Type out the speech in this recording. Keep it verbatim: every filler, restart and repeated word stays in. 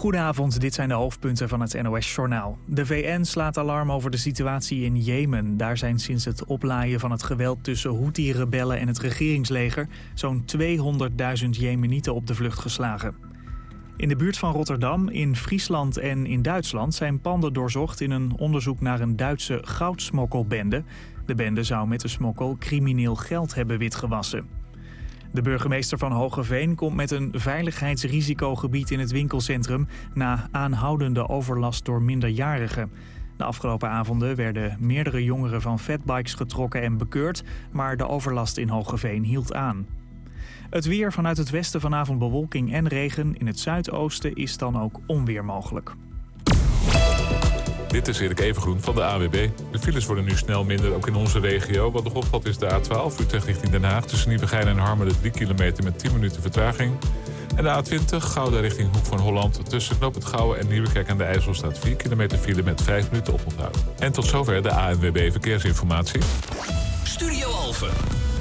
Goedenavond, dit zijn de hoofdpunten van het N O S-journaal. De V N slaat alarm over de situatie in Jemen. Daar zijn sinds het oplaaien van het geweld tussen Houthi-rebellen en het regeringsleger zo'n tweehonderdduizend Jemenieten op de vlucht geslagen. In de buurt van Rotterdam, in Friesland en in Duitsland zijn panden doorzocht in een onderzoek naar een Duitse goudsmokkelbende. De bende zou met de smokkel crimineel geld hebben witgewassen. De burgemeester van Hoogeveen komt met een veiligheidsrisicogebied in het winkelcentrum na aanhoudende overlast door minderjarigen. De afgelopen avonden werden meerdere jongeren van fatbikes getrokken en bekeurd, maar de overlast in Hoogeveen hield aan. Het weer: vanuit het westen vanavond bewolking en regen. In het zuidoosten is dan ook onweer mogelijk. Dit is Erik Evengroen van de A W B. De files worden nu snel minder, ook in onze regio. Wat nog opvalt is de A twaalf, Utrecht richting Den Haag. Tussen Nieuwegein en Harmelen drie kilometer met tien minuten vertraging. En de A twintig, Gouda richting Hoek van Holland. Tussen Knoop het Gouwen en Nieuwekerk aan de IJssel staat vier kilometer file met vijf minuten oponthoud. En tot zover de A N W B Verkeersinformatie. Studio Alphen.